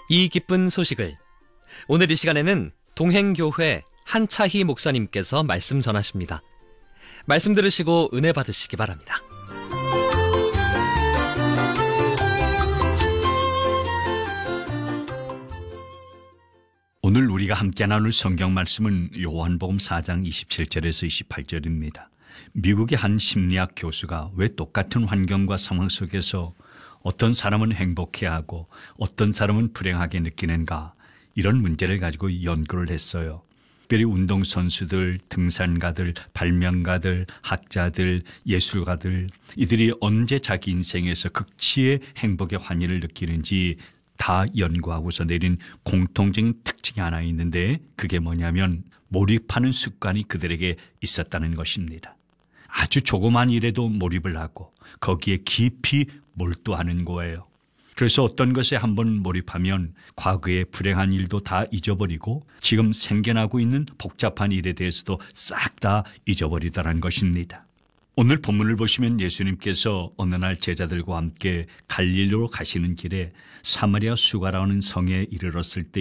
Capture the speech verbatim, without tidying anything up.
이 기쁜 소식을 오늘 이 시간에는 동행교회 한차희 목사님께서 말씀 전하십니다. 말씀 들으시고 은혜 받으시기 바랍니다. 오늘 우리가 함께 나눌 성경 말씀은 요한복음 사 장 이십칠 절에서 이십팔 절입니다. 미국의 한 심리학 교수가 왜 똑같은 환경과 상황 속에서 어떤 사람은 행복해하고 어떤 사람은 불행하게 느끼는가, 이런 문제를 가지고 연구를 했어요. 특별히 운동선수들, 등산가들, 발명가들, 학자들, 예술가들, 이들이 언제 자기 인생에서 극치의 행복의 환희를 느끼는지 다 연구하고서 내린 공통적인 특징이 하나 있는데, 그게 뭐냐면 몰입하는 습관이 그들에게 있었다는 것입니다. 아주 조그만 일에도 몰입을 하고 거기에 깊이 몰두하는 거예요. 그래서 어떤 것에 한번 몰입하면 과거의 불행한 일도 다 잊어버리고 지금 생겨나고 있는 복잡한 일에 대해서도 싹 다 잊어버리더라는 것입니다. 오늘 본문을 보시면 예수님께서 어느 날 제자들과 함께 갈릴리로 가시는 길에 사마리아 수가라는 성에 이르렀을 때